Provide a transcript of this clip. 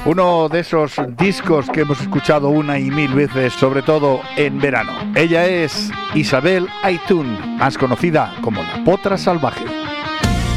Uno de esos discos que hemos escuchado una y mil veces, sobre todo en verano. Ella es Isabel Aitún, más conocida como La Potra Salvaje.